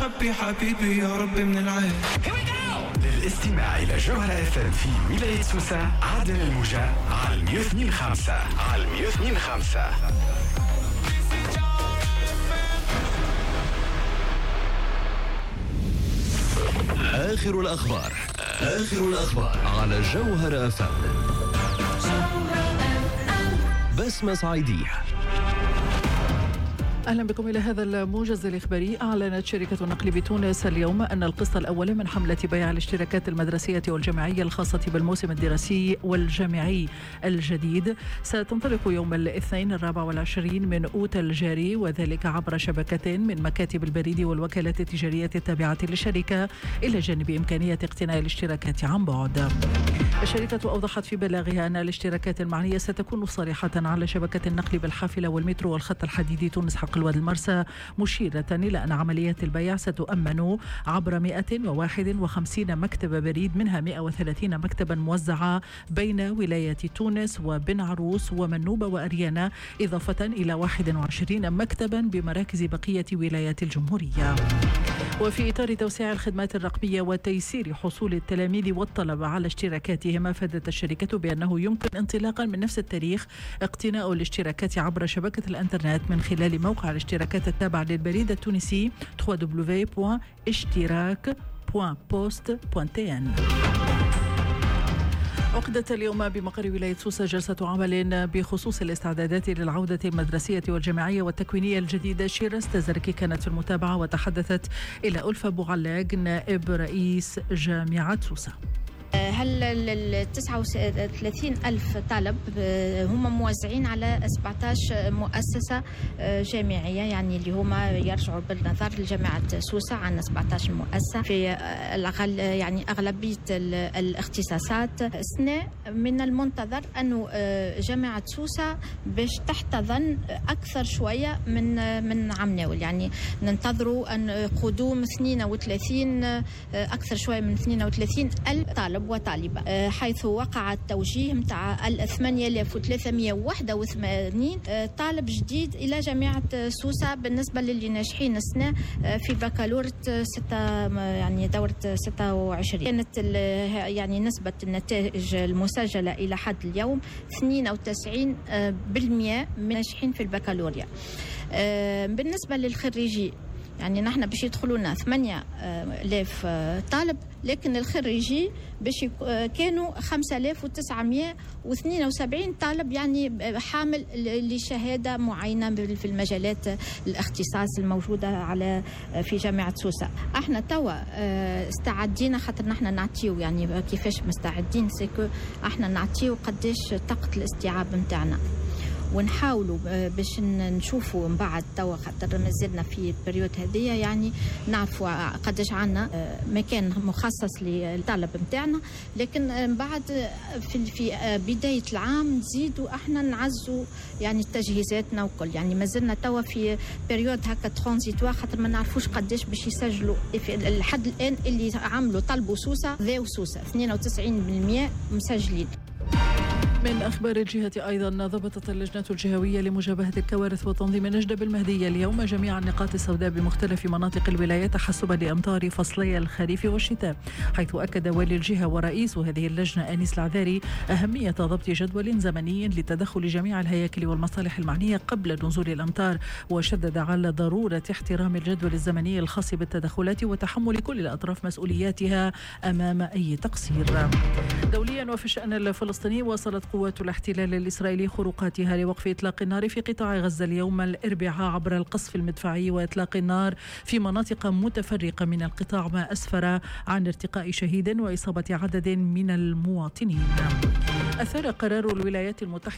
ربي حبيبي يا ربي من العين. للاستماع إلى جوهرة FM في ولاية سوسة عادل الموجة على 102.5 على 102.5. آخر الأخبار على جوهرة FM. بسمة صعيدية. أهلا بكم إلى هذا الموجز الإخباري. أعلنت شركة النقل بتونس اليوم أن القسط الأول من حملة بيع الاشتراكات المدرسية والجامعية الخاصة بالموسم الدراسي والجامعي الجديد ستنطلق يوم الاثنين 24 من أوت الجاري، وذلك عبر شبكتين من مكاتب البريد والوكالات التجارية التابعة للشركة، إلى جانب إمكانية اقتناء الاشتراكات عن بعد. الشركة أوضحت في بلاغها أن الاشتراكات المعنية ستكون صريحة على شبكة النقل بالحافلة والمترو والخط الحديدي تونس حق الواد المرسى، مشيرة إلى أن عمليات البيع ستؤمن عبر 151 مكتب بريد، منها 130 مكتبا موزعة بين ولاية تونس وبن عروس ومنوبة وأريانا، إضافة إلى 21 مكتبا بمراكز بقية ولايات الجمهورية. وفي إطار توسيع الخدمات الرقمية وتيسير حصول التلاميذ والطلبة على اشتراكاتهم، أفادت الشركة بأنه يمكن انطلاقا من نفس التاريخ اقتناء الاشتراكات عبر شبكة الإنترنت من خلال موقع الاشتراكات التابع للبريد التونسي www.ishtirak.post.tn. عقدت اليوم بمقر ولاية سوسة جلسة عمل بخصوص الاستعدادات للعودة المدرسية والجامعية والتكوينية الجديدة. شيرس تزركي كانت في المتابعة وتحدثت إلى ألفة بوعلاق نائب رئيس جامعة سوسة. هل ال 39 ألف طالب هم موزعين على 17 مؤسسة جامعية، يعني اللي هم يرجعوا بالنظر لجامعة سوسة عن 17 مؤسسة في يعني أغلبية الاختصاصات. السنة من المنتظر أنه جامعة سوسة باش تحتضن أكثر شوية من عام ناول، يعني ننتظروا أن قدوم 32 أكثر شوية من 32 ألف طالب وطالبة، حيث وقع التوجيه متاع 8381 طالب جديد إلى جامعة سوسة بالنسبة للي ناجحين السنة في بكالوريا يعني دورة 26. كانت يعني نسبة النتائج المسجلة إلى حد اليوم 92% من ناجحين في البكالوريا. بالنسبة للخريجين، يعني نحن باش يدخلونا 8000 طالب، لكن الخريجي باش كانوا 5972 طالب، يعني حامل لشهادة معينة في المجالات الاختصاص الموجودة في جامعة سوسة. احنا توا استعدينا، خاطر نحن نعطيو يعني كيفاش مستعدين، سيكو احنا نعطيو قداش طاقة الاستيعاب متاعنا، ونحاولوا باش نشوفوا من بعد توا، خاطر مازلنا في البريود هذه، يعني نعرفوا قداش عنا مكان مخصص للطلب نتاعنا، لكن من بعد في بداية العام نزيدوا احنا نعزوا يعني تجهيزاتنا وكل، يعني مازلنا توا في بريود هكا ترانزيتوار، خاطر ما نعرفوش قداش باش يسجلوا لحد الآن. اللي عملوا طلبوا سوسة ذاو سوسة 92% مسجلين. من أخبار الجهة أيضا، ضبطت اللجنة الجهوية لمجابهة الكوارث وتنظيم نجدة بالمهدية اليوم جميع النقاط السوداء بمختلف مناطق الولاية تحسبا لأمطار فصلي الخريف والشتاء، حيث أكد والي الجهة ورئيس هذه اللجنة أنيس العذاري أهمية ضبط جدول زمني لتدخل جميع الهياكل والمصالح المعنية قبل نزول الأمطار، وشدد على ضرورة احترام الجدول الزمني الخاص بالتدخلات وتحمل كل الأطراف مسؤولياتها أمام أي تقصير. دوليا وفي الشأن الفلسطيني، واصلت قوات الاحتلال الإسرائيلي خروقاتها لوقف إطلاق النار في قطاع غزة اليوم الأربعاء عبر القصف المدفعي وإطلاق النار في مناطق متفرقة من القطاع، ما أسفر عن ارتقاء شهيد وإصابة عدد من المواطنين. أثار قرار الولايات المتحدة